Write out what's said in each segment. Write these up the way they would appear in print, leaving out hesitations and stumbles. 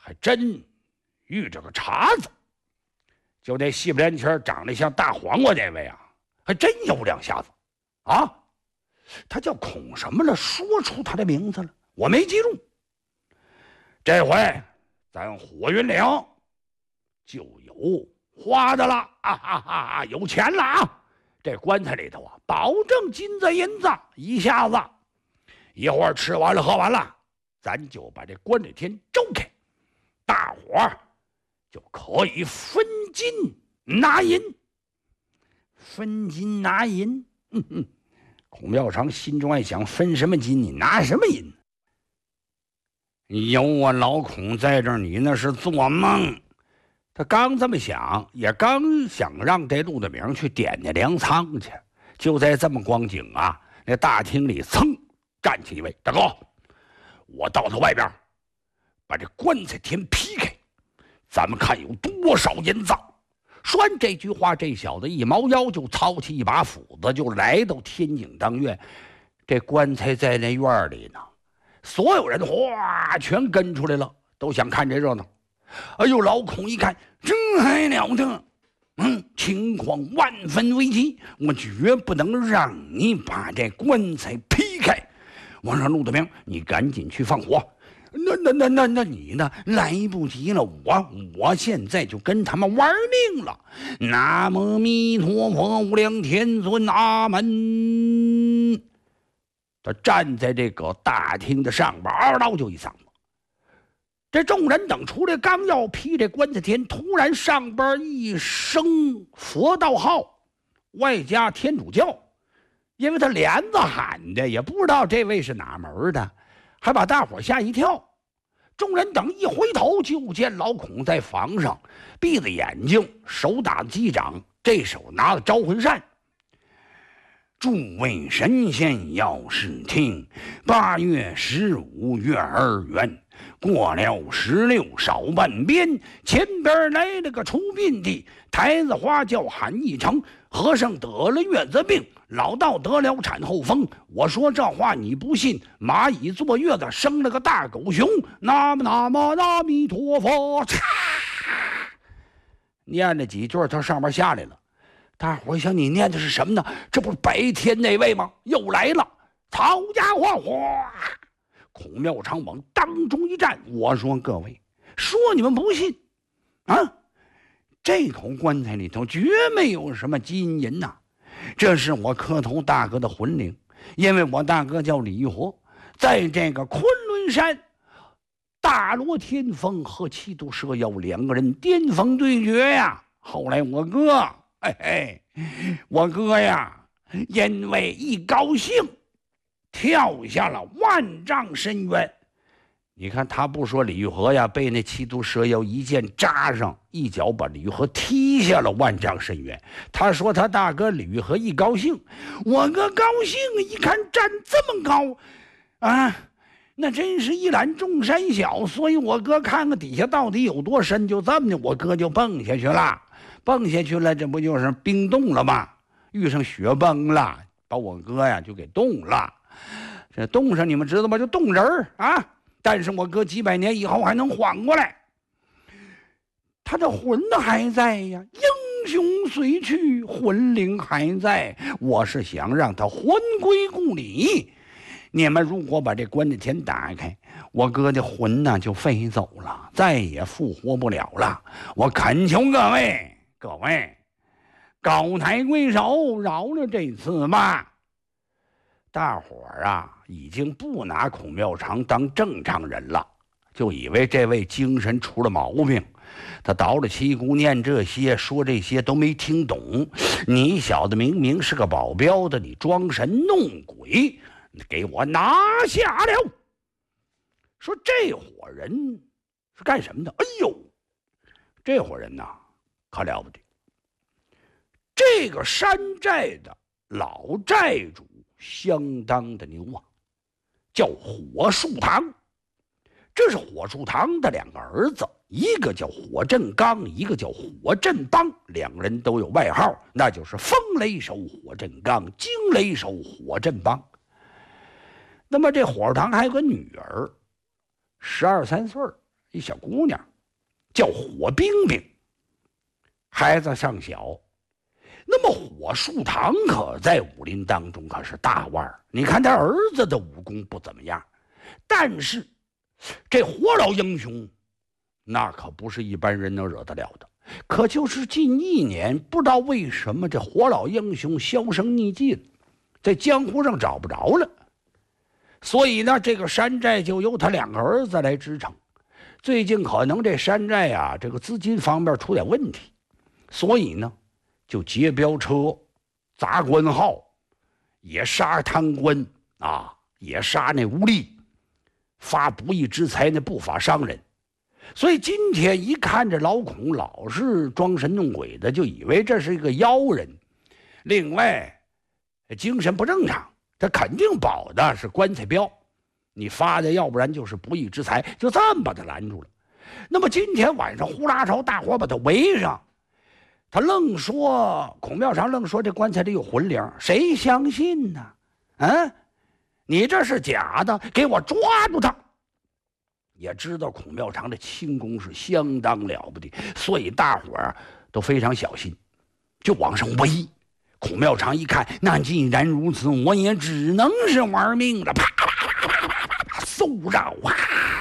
还真遇着个茬子。就那细不连圈长得像大黄瓜这位啊，还真有两下子啊。他叫孔什么了？说出他的名字了，我没记住。这回咱火云岭就有花的了啊哈哈，有钱了啊！这棺材里头啊，保证金子银子，一下子一会儿吃完了喝完了，咱就把这棺材天周开，大伙儿就可以分金拿银。分金拿银，孔妙长心中暗想：分什么金？你拿什么银？有我老孔在这儿，你那是做梦。他刚这么想，也刚想让这陆大明去点那粮仓去。就在这么光景啊，那大厅里噌站起一位大哥，我到他外边把这棺材天劈开，咱们看有多少银子。说完这句话，这小子一猫腰就操起一把斧子，就来到天井当院。这棺材在那院里呢，所有人哗全跟出来了，都想看这热闹。哎呦，老孔一看，这还了得！情况万分危急，我绝不能让你把这棺材劈开。我说陆大明，你赶紧去放火。那你呢？来不及了，我现在就跟他们玩命了。南无弥陀佛，无量天尊，阿门。他站在这个大厅的上边，嗷嗷就一嗓子。这众人等出来，刚要劈这棺材天，突然上边一声佛道号，外加天主教，因为他连着喊的，也不知道这位是哪门的，还把大伙吓一跳。众人等一回头，就见老孔在房上闭着眼睛，手打击掌，这手拿着招魂扇。诸位神仙要是听，8月15月2圆，过了16少半边，前边来了个出殡的，台子花轿喊一声，和尚得了月子病，老道得了产后风。我说这话你不信，蚂蚁坐月子生了个大狗熊。南无南无阿弥陀佛，嚓！念了几句，他上面下来了。大伙想，你念的是什么呢？这不是白天那位吗？又来了！好家伙！哗！孔妙长往当中一站，我说各位，说你们不信啊？这口棺材里头绝没有什么金银呐，这是我磕头大哥的魂灵，因为我大哥叫李玉活，在这个昆仑山大罗天峰和七度蛇妖2个人巅峰对决呀。后来我哥，我哥呀，因为一高兴，跳下了万丈深渊。你看他不说李玉和呀，被那七度蛇妖一剑扎上，一脚把李玉和踢下了万丈深渊。他说他大哥李玉和一高兴，我哥高兴一看站这么高啊，那真是一览众山小，所以我哥看看底下到底有多深，就这么的，我哥就蹦下去了。蹦下去了，这不就是冰冻了吗？遇上雪崩了，把我哥呀就给冻了。这冻上你们知道吗？就冻人啊！但是我哥几百年以后还能缓过来，他的魂还在呀，英雄虽去，魂灵还在。我是想让他魂归故里。你们如果把这棺材天打开，我哥的魂呢就飞走了，再也复活不了了。我恳求各位，高抬贵手，饶了这次吧。大伙儿啊，已经不拿孔妙长当正常人了，就以为这位精神出了毛病。他捣了七姑念这些，说这些都没听懂。你小子明明是个保镖的，你装神弄鬼，你给我拿下了！说这伙人是干什么的？哎呦，这伙人呐，可了不得。这个山寨的老寨主相当的牛啊，叫火树堂。这是火树堂的2个儿子，一个叫火振刚，一个叫火振邦，2个人都有外号，那就是风雷手火振刚，惊雷手火振邦。那么这火树堂还有个女儿，12、13岁， 一小姑娘，叫火冰冰，孩子尚小。那么火树堂可在武林当中可是大腕儿，你看他儿子的武功不怎么样，但是这火老英雄那可不是一般人能惹得了的。可就是近1年，不知道为什么这火老英雄销声匿迹了，在江湖上找不着了。所以呢，这个山寨就由他2个儿子来支撑。最近可能这山寨啊，这个资金方面出点问题，所以呢，就劫镖车、砸官号，也杀贪官啊，也杀那污吏，发不义之财那不法商人。所以今天一看这老孔老是装神弄鬼的，就以为这是一个妖人。另外，精神不正常，他肯定保的是棺材镖，你发的要不然就是不义之财，就这么把他拦住了。那么今天晚上呼啦朝大伙把他围上，他愣说，孔庙长愣说这棺材里有魂灵，谁相信呢？你这是假的，给我抓住他！也知道孔庙长的轻功是相当了不得，所以大伙儿都非常小心，就往上围。孔庙长一看，那既然如此，我也只能是玩命了，啪啪啪啪啪啪啪，嗖绕啊！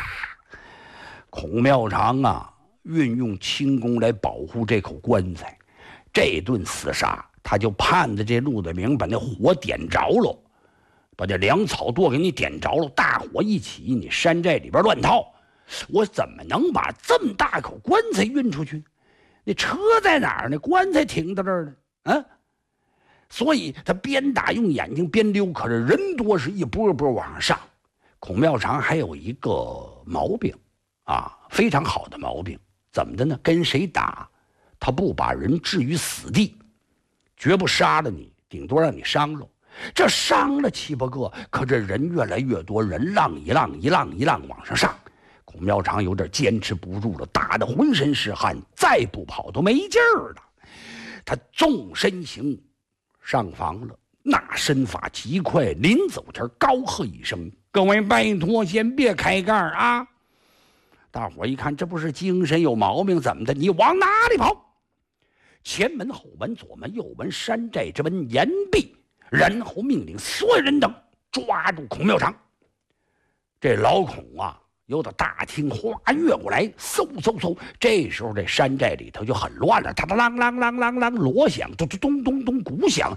孔庙长啊，运用轻功来保护这口棺材。这顿厮杀，他就盼着这陆德明把那火点着了，把这粮草垛给你点着了，大火一起，你山寨里边乱套，我怎么能把这么大口棺材运出去？那车在哪儿呢？棺材停在这儿呢？所以他边打用眼睛边溜，可是人多是一波波往上。孔庙长还有一个毛病啊，非常好的毛病，怎么的呢？跟谁打，他不把人置于死地，绝不杀了你，顶多让你伤了。这伤了7、8个，可这人越来越多，人浪一浪往上上。孔庙长有点坚持不住了，打得浑身是汗，再不跑都没劲儿了。他纵身行上房了，那身法极快，临走前高喝一声：“各位拜托，先别开盖啊！”大伙一看，这不是精神有毛病怎么的？你往哪里跑？前门、后门、左门、右门，山寨之门严闭。然后命令所有人等抓住孔庙长。这老孔啊，由到大厅哗越过来，嗖。这时候这山寨里头就很乱了，哒哒啷啷锣响，咚鼓响，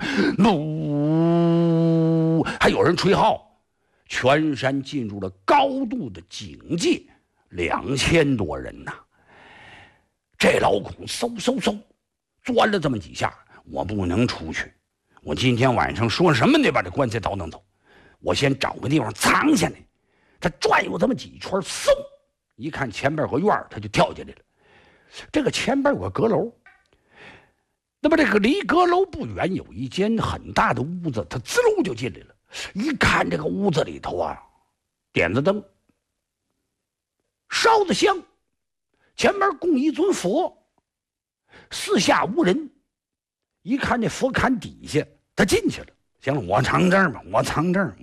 噜，还有人吹号，全山进入了高度的警戒，2000多人呐。这老孔嗖钻了这么几下，我不能出去。我今天晚上说什么得把这棺材倒腾走，我先找个地方藏下来。他转悠这么几圈，嗖，一看前边有个院，他就跳进来了。这个前边有个阁楼，那么这个离阁楼不远有一间很大的屋子，他滋溜就进来了。一看这个屋子里头啊，点着灯，烧的香，前面供一尊佛，四下无人。一看这佛龛底下，他进去了。行了，我藏这儿吧，我藏这儿。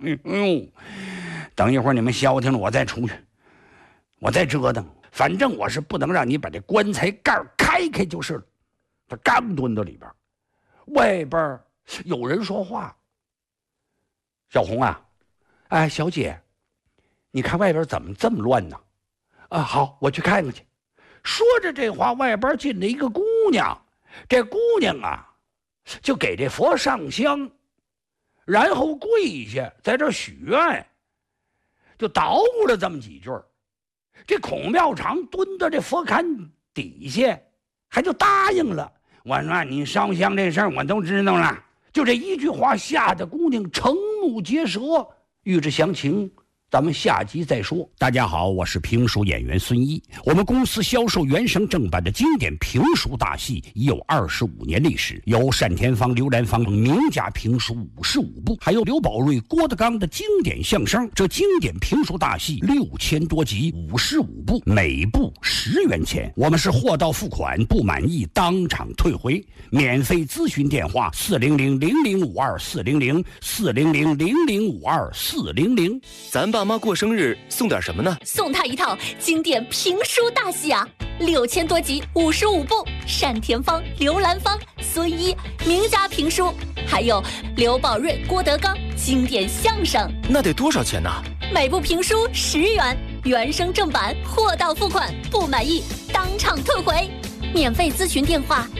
等一会儿你们消停了，我再出去，我再折腾。反正我是不能让你把这棺材盖开就是了。他刚蹲到里边，外边有人说话：“小红啊，哎，小姐，你看外边怎么这么乱呢？”啊，好，我去看看去。说着这话，外边进来一个姑娘。这姑娘啊，就给这佛上香，然后跪下在这许愿，就捣鼓了这么几句。这孔庙长蹲到这佛龛底下，还就答应了。我说你烧香这事儿我都知道了。就这一句话，吓得姑娘瞠目结舌。欲知详情，咱们下集再说。大家好，我是评书演员孙一。我们公司销售原声正版的经典评书大戏已有25年历史，有单田芳、刘兰芳名家评书55部，还有刘宝瑞、郭德纲的经典相声。这经典评书大戏6000多集，55部，每部10元钱。我们是货到付款，不满意当场退回。免费咨询电话：400-0052-400，400-0052-400。咱把爸妈过生日送点什么呢？ 送他一套经典评书大戏啊，6000多集，55部，单田芳、刘兰芳、孙一名家评书，还有刘宝瑞、郭德纲经典相声。 那得多少钱呢？ 每部评书10元，原声正版，货到付款，不满意当场退回。免费咨询电话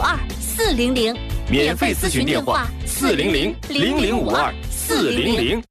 400-0052，400。 免费咨询电话400-0052，400。